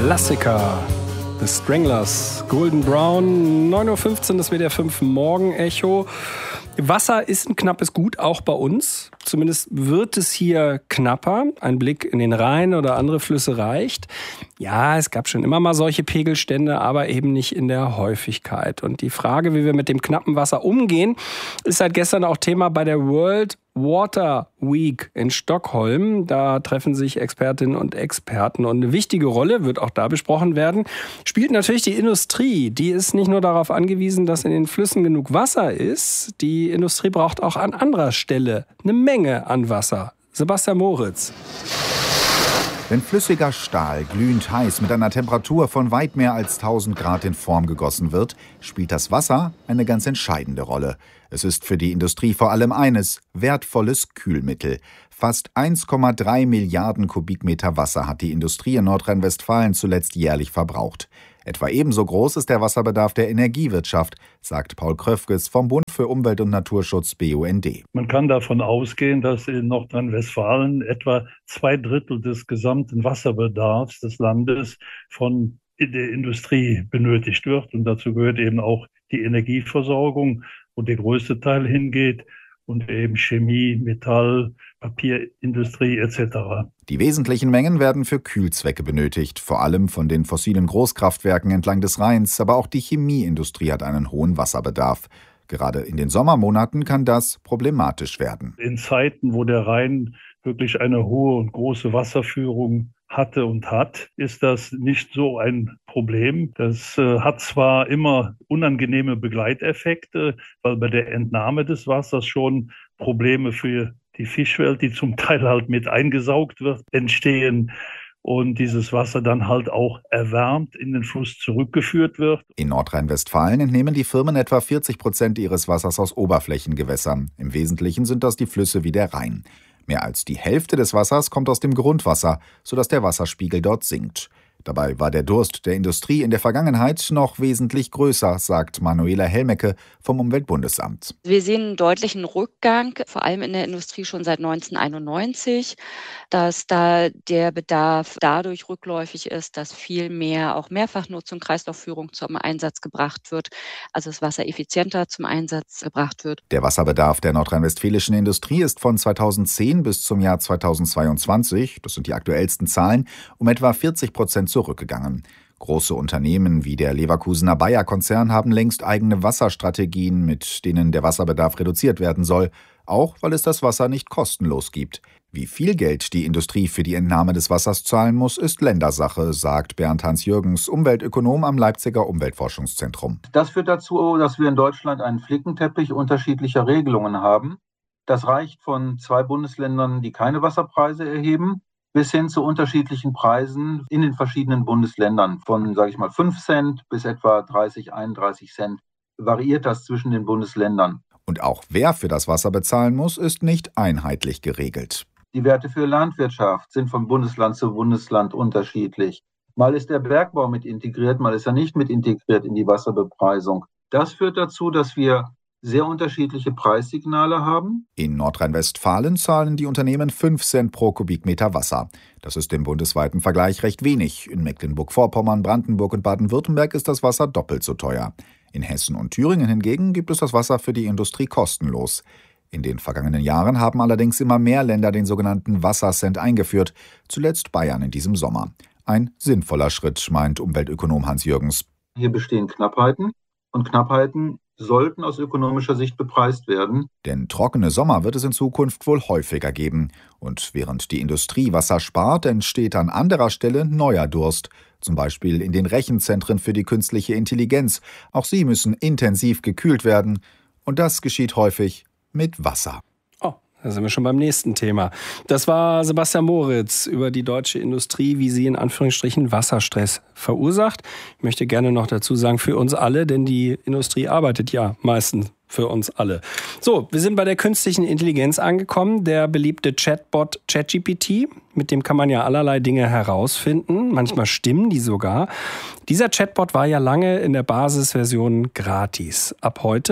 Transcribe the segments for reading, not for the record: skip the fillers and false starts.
Klassiker. The Stranglers, Golden Brown, 9.15 Uhr, das WDR 5 Morgen-Echo. Wasser ist ein knappes Gut, auch bei uns. Zumindest wird es hier knapper. Ein Blick in den Rhein oder andere Flüsse reicht. Ja, es gab schon immer mal solche Pegelstände, aber eben nicht in der Häufigkeit. Und die Frage, wie wir mit dem knappen Wasser umgehen, ist seit gestern auch Thema bei der World Water Week in Stockholm. Da treffen sich Expertinnen und Experten. Und eine wichtige Rolle, wird auch da besprochen werden, spielt natürlich die Industrie. Die ist nicht nur darauf angewiesen, dass in den Flüssen genug Wasser ist. Die Industrie braucht auch an anderer Stelle eine Menge an Wasser. Sebastian Moritz. Wenn flüssiger Stahl glühend heiß mit einer Temperatur von weit mehr als 1000 Grad in Form gegossen wird, spielt das Wasser eine ganz entscheidende Rolle. Es ist für die Industrie vor allem eines: wertvolles Kühlmittel. Fast 1,3 Milliarden Kubikmeter Wasser hat die Industrie in Nordrhein-Westfalen zuletzt jährlich verbraucht. Etwa ebenso groß ist der Wasserbedarf der Energiewirtschaft, sagt Paul Kröfges vom Bund für Umwelt und Naturschutz BUND. Man kann davon ausgehen, dass in Nordrhein-Westfalen etwa 2/3 des gesamten Wasserbedarfs des Landes von der Industrie benötigt wird. Und dazu gehört eben auch die Energieversorgung, wo der größte Teil hingeht, und eben Chemie, Metall, Papierindustrie etc. Die wesentlichen Mengen werden für Kühlzwecke benötigt, vor allem von den fossilen Großkraftwerken entlang des Rheins, aber auch die Chemieindustrie hat einen hohen Wasserbedarf. Gerade in den Sommermonaten kann das problematisch werden. In Zeiten, wo der Rhein wirklich eine hohe und große Wasserführung hatte und hat, ist das nicht so ein Problem. Das hat zwar immer unangenehme Begleiteffekte, weil bei der Entnahme des Wassers schon Probleme für die Fischwelt, die zum Teil halt mit eingesaugt wird, entstehen und dieses Wasser dann halt auch erwärmt in den Fluss zurückgeführt wird. In Nordrhein-Westfalen entnehmen die Firmen etwa 40% ihres Wassers aus Oberflächengewässern. Im Wesentlichen sind das die Flüsse wie der Rhein. Mehr als die Hälfte des Wassers kommt aus dem Grundwasser, sodass der Wasserspiegel dort sinkt. Dabei war der Durst der Industrie in der Vergangenheit noch wesentlich größer, sagt Manuela Helmecke vom Umweltbundesamt. Wir sehen einen deutlichen Rückgang, vor allem in der Industrie schon seit 1991, dass da der Bedarf dadurch rückläufig ist, dass viel mehr auch Mehrfachnutzung, Kreislaufführung zum Einsatz gebracht wird, also das Wasser effizienter zum Einsatz gebracht wird. Der Wasserbedarf der nordrhein-westfälischen Industrie ist von 2010 bis zum Jahr 2022, das sind die aktuellsten Zahlen, um etwa 40% zurückgegangen. Große Unternehmen wie der Leverkusener Bayer-Konzern haben längst eigene Wasserstrategien, mit denen der Wasserbedarf reduziert werden soll, auch weil es das Wasser nicht kostenlos gibt. Wie viel Geld die Industrie für die Entnahme des Wassers zahlen muss, ist Ländersache, sagt Bernd Hans-Jürgens, Umweltökonom am Leipziger Umweltforschungszentrum. Das führt dazu, dass wir in Deutschland einen Flickenteppich unterschiedlicher Regelungen haben. Das reicht von 2 Bundesländern, die keine Wasserpreise erheben, bis hin zu unterschiedlichen Preisen in den verschiedenen Bundesländern. Von, 5 Cent bis etwa 30, 31 Cent variiert das zwischen den Bundesländern. Und auch wer für das Wasser bezahlen muss, ist nicht einheitlich geregelt. Die Werte für Landwirtschaft sind von Bundesland zu Bundesland unterschiedlich. Mal ist der Bergbau mit integriert, mal ist er nicht mit integriert in die Wasserbepreisung. Das führt dazu, dass wir sehr unterschiedliche Preissignale haben. In Nordrhein-Westfalen zahlen die Unternehmen 5 Cent pro Kubikmeter Wasser. Das ist im bundesweiten Vergleich recht wenig. In Mecklenburg-Vorpommern, Brandenburg und Baden-Württemberg ist das Wasser doppelt so teuer. In Hessen und Thüringen hingegen gibt es das Wasser für die Industrie kostenlos. In den vergangenen Jahren haben allerdings immer mehr Länder den sogenannten Wassercent eingeführt, zuletzt Bayern in diesem Sommer. Ein sinnvoller Schritt, meint Umweltökonom Hans-Jürgens. Hier bestehen Knappheiten und Knappheiten sollten aus ökonomischer Sicht bepreist werden. Denn trockene Sommer wird es in Zukunft wohl häufiger geben. Und während die Industrie Wasser spart, entsteht an anderer Stelle neuer Durst. Zum Beispiel in den Rechenzentren für die künstliche Intelligenz. Auch sie müssen intensiv gekühlt werden. Und das geschieht häufig mit Wasser. Da sind wir schon beim nächsten Thema. Das war Sebastian Moritz über die deutsche Industrie, wie sie in Anführungsstrichen Wasserstress verursacht. Ich möchte gerne noch dazu sagen, für uns alle, denn die Industrie arbeitet ja meistens für uns alle. So, wir sind bei der künstlichen Intelligenz angekommen. Der beliebte Chatbot ChatGPT, mit dem kann man ja allerlei Dinge herausfinden. Manchmal stimmen die sogar. Dieser Chatbot war ja lange in der Basisversion gratis. Ab heute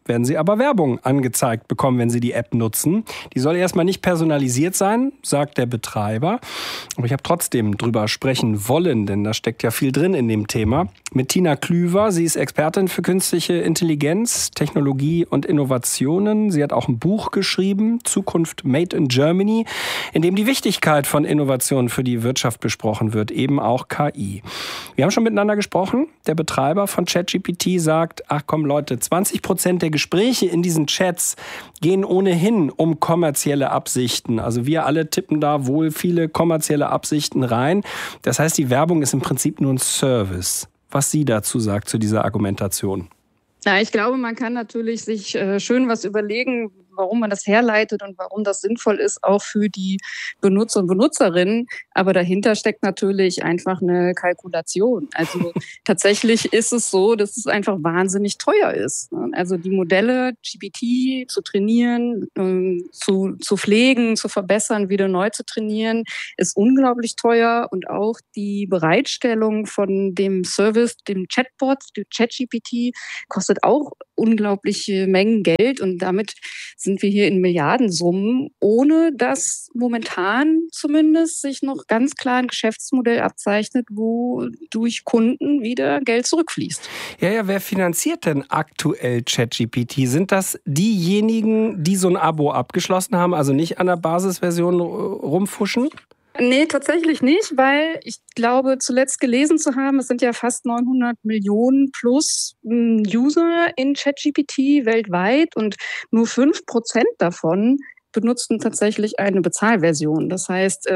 werden Sie aber Werbung angezeigt bekommen, wenn Sie die App nutzen. Die soll erstmal nicht personalisiert sein, sagt der Betreiber. Aber ich habe trotzdem drüber sprechen wollen, denn da steckt ja viel drin in dem Thema. Mit Tina Klüver. Sie ist Expertin für künstliche Intelligenz, Technologie und Innovationen. Sie hat auch ein Buch geschrieben, Zukunft Made in Germany, in dem die Wichtigkeit von Innovationen für die Wirtschaft besprochen wird, eben auch KI. Wir haben schon miteinander gesprochen. Der Betreiber von ChatGPT sagt, ach komm Leute, 20% der Gespräche in diesen Chats gehen ohnehin um kommerzielle Absichten. Also wir alle tippen da wohl viele kommerzielle Absichten rein. Das heißt, die Werbung ist im Prinzip nur ein Service. Was sie dazu sagt, zu dieser Argumentation. Ja, ich glaube, man kann natürlich sich schön was überlegen, warum man das herleitet und warum das sinnvoll ist, auch für die Benutzer und Benutzerinnen. Aber dahinter steckt natürlich einfach eine Kalkulation. Also tatsächlich ist es so, dass es einfach wahnsinnig teuer ist. Also die Modelle GPT zu trainieren, zu pflegen, zu verbessern, wieder neu zu trainieren, ist unglaublich teuer. Und auch die Bereitstellung von dem Service, dem Chatbot, dem ChatGPT, kostet auch unglaubliche Mengen Geld. Und damit sind wir hier in Milliardensummen, ohne dass momentan zumindest sich noch ganz klar ein Geschäftsmodell abzeichnet, wo durch Kunden wieder Geld zurückfließt. Ja, wer finanziert denn aktuell ChatGPT? Sind das diejenigen, die so ein Abo abgeschlossen haben, also nicht an der Basisversion rumfuschen? Nee, tatsächlich nicht, weil ich glaube, zuletzt gelesen zu haben, es sind ja fast 900 Millionen plus User in ChatGPT weltweit und nur 5% davon benutzen tatsächlich eine Bezahlversion. Das heißt,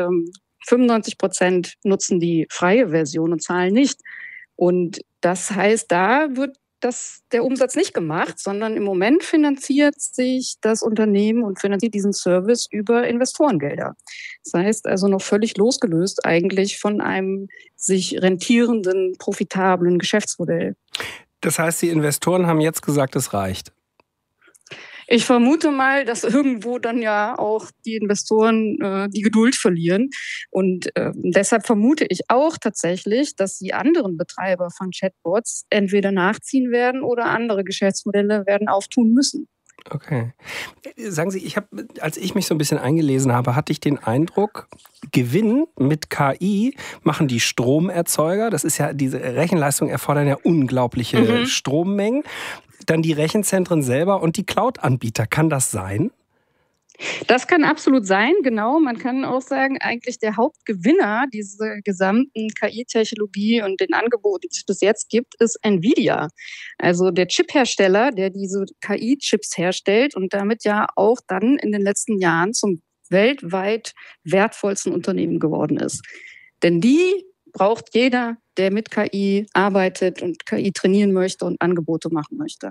95% nutzen die freie Version und zahlen nicht. Und das heißt, da wird der Umsatz nicht gemacht, sondern im Moment finanziert sich das Unternehmen und finanziert diesen Service über Investorengelder. Das heißt also noch völlig losgelöst eigentlich von einem sich rentierenden, profitablen Geschäftsmodell. Das heißt, die Investoren haben jetzt gesagt, es reicht. Ich vermute mal, dass irgendwo dann ja auch die Investoren die Geduld verlieren. Und deshalb vermute ich auch tatsächlich, dass die anderen Betreiber von Chatbots entweder nachziehen werden oder andere Geschäftsmodelle werden auftun müssen. Okay. Sagen Sie, als ich mich so ein bisschen eingelesen habe, hatte ich den Eindruck, Gewinn mit KI machen die Stromerzeuger. Das ist ja, diese Rechenleistung erfordern ja unglaubliche Strommengen. Dann die Rechenzentren selber und die Cloud-Anbieter. Kann das sein? Das kann absolut sein, genau. Man kann auch sagen, eigentlich der Hauptgewinner dieser gesamten KI-Technologie und den Angeboten, die es bis jetzt gibt, ist Nvidia. Also der Chiphersteller, der diese KI-Chips herstellt und damit ja auch dann in den letzten Jahren zum weltweit wertvollsten Unternehmen geworden ist. Denn die braucht jeder, der mit KI arbeitet und KI trainieren möchte und Angebote machen möchte.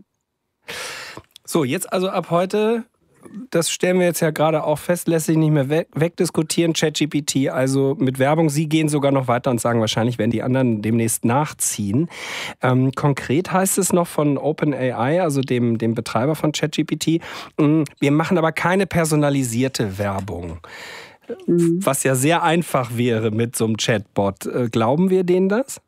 So, jetzt also ab heute, das stellen wir jetzt ja gerade auch fest, lässt sich nicht mehr wegdiskutieren, ChatGPT, also mit Werbung. Sie gehen sogar noch weiter und sagen, wahrscheinlich werden die anderen demnächst nachziehen. Konkret heißt es noch von OpenAI, also dem Betreiber von ChatGPT, wir machen aber keine personalisierte Werbung. Was ja sehr einfach wäre mit so einem Chatbot. Glauben wir denen das?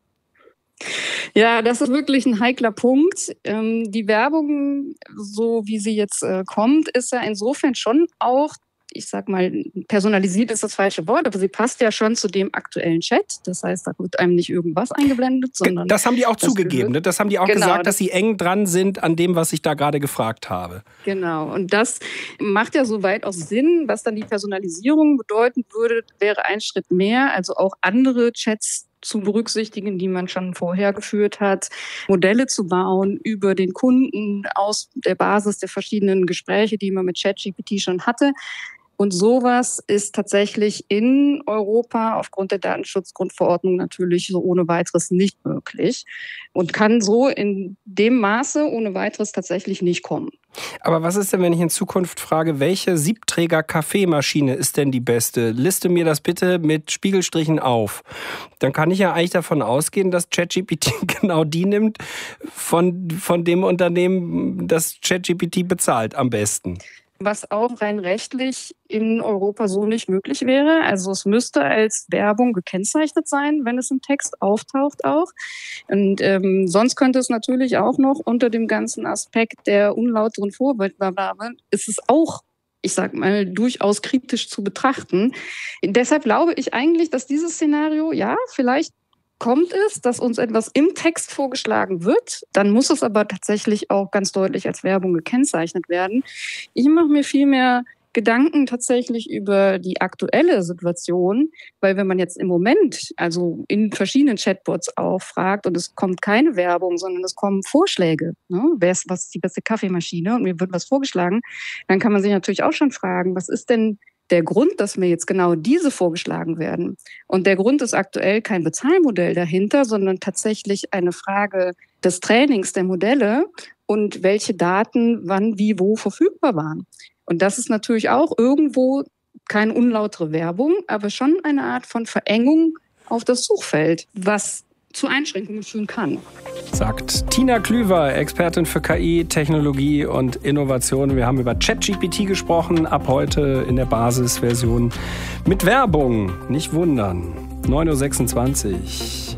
Ja, das ist wirklich ein heikler Punkt. Die Werbung, so wie sie jetzt kommt, ist ja insofern schon auch, ich sag mal, personalisiert ist das falsche Wort, aber sie passt ja schon zu dem aktuellen Chat. Das heißt, da wird einem nicht irgendwas eingeblendet, sondern... Das haben die auch zugegeben, ne? Das haben die auch gesagt, dass sie eng dran sind an dem, was ich da gerade gefragt habe. Genau, und das macht ja soweit auch Sinn. Was dann die Personalisierung bedeuten würde, wäre ein Schritt mehr, also auch andere Chats zu berücksichtigen, die man schon vorher geführt hat, Modelle zu bauen über den Kunden aus der Basis der verschiedenen Gespräche, die man mit ChatGPT schon hatte. Und sowas ist tatsächlich in Europa aufgrund der Datenschutzgrundverordnung natürlich so ohne weiteres nicht möglich und kann so in dem Maße ohne weiteres tatsächlich nicht kommen. Aber was ist denn, wenn ich in Zukunft frage, welche Siebträger-Kaffeemaschine ist denn die beste? Liste mir das bitte mit Spiegelstrichen auf. Dann kann ich ja eigentlich davon ausgehen, dass ChatGPT genau die nimmt von dem Unternehmen, das ChatGPT bezahlt am besten. was auch rein rechtlich in Europa so nicht möglich wäre. Also es müsste als Werbung gekennzeichnet sein, wenn es im Text auftaucht auch. Und sonst könnte es natürlich auch noch unter dem ganzen Aspekt der unlauteren Vorbeitnahme, ist es auch, ich sag mal, durchaus kritisch zu betrachten. Deshalb glaube ich eigentlich, dass dieses Szenario, ja, vielleicht kommt es, dass uns etwas im Text vorgeschlagen wird, dann muss es aber tatsächlich auch ganz deutlich als Werbung gekennzeichnet werden. Ich mache mir vielmehr Gedanken tatsächlich über die aktuelle Situation, weil wenn man jetzt im Moment, also in verschiedenen Chatbots auch fragt und es kommt keine Werbung, sondern es kommen Vorschläge, ne? Was ist die beste Kaffeemaschine und mir wird was vorgeschlagen, dann kann man sich natürlich auch schon fragen, was ist denn der Grund, dass mir jetzt genau diese vorgeschlagen werden? Und der Grund ist aktuell kein Bezahlmodell dahinter, sondern tatsächlich eine Frage des Trainings der Modelle und welche Daten wann, wie, wo verfügbar waren. Und das ist natürlich auch irgendwo keine unlautere Werbung, aber schon eine Art von Verengung auf das Suchfeld, was zu Einschränkungen führen kann. Sagt Tina Klüver, Expertin für KI, Technologie und Innovation. Wir haben über ChatGPT gesprochen, ab heute in der Basisversion mit Werbung. Nicht wundern. 9.26 Uhr.